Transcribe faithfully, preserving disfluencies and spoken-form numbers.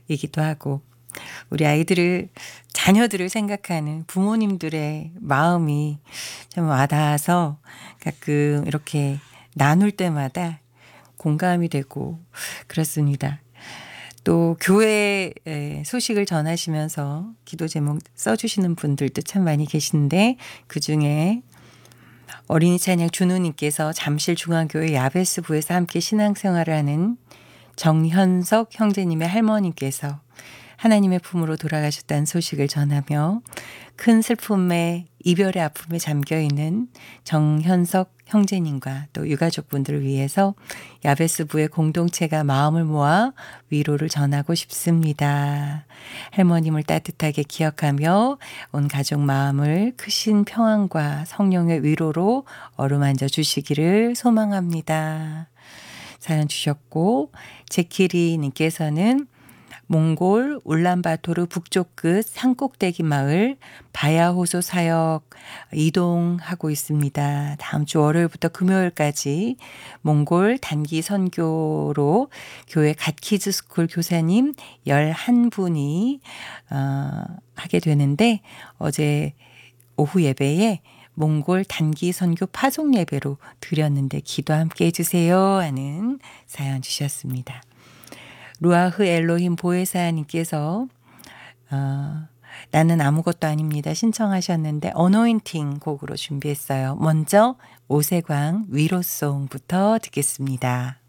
하고 우리 아이들을 자녀들을 생각하는 부모님들의 마음이 참 와닿아서 가끔 이렇게 나눌 때마다 공감이 되고 그렇습니다. 또 교회 소식을 전하시면서 기도 제목 써주시는 분들도 참 많이 계신데 그중에 어린이 찬양 준우님께서 잠실 중앙교회 야베스부에서 함께 신앙생활을 하는 정현석 형제님의 할머니께서 하나님의 품으로 돌아가셨다는 소식을 전하며 큰 슬픔에 이별의 아픔에 잠겨있는 정현석 형제님과 또 유가족분들을 위해서 야베스부의 공동체가 마음을 모아 위로를 전하고 싶습니다. 할머님을 따뜻하게 기억하며 온 가족 마음을 크신 평안과 성령의 위로로 어루만져 주시기를 소망합니다. 사연 주셨고 제키리님께서는 몽골 울란바토르 북쪽 끝 산꼭대기 마을 바야호소 사역 이동하고 있습니다. 다음 주 월요일부터 금요일까지 몽골 단기 선교로 교회 갓키즈 스쿨 교사님 열한 분이 어, 하게 되는데 어제 오후 예배에 몽골 단기 선교 파송 예배로 드렸는데 기도 함께 해주세요 하는 사연 주셨습니다. 루아흐 엘로힘 보혜사님께서 어, 나는 아무것도 아닙니다 신청하셨는데 어노인팅 곡으로 준비했어요. 먼저 오세광 위로송부터 듣겠습니다.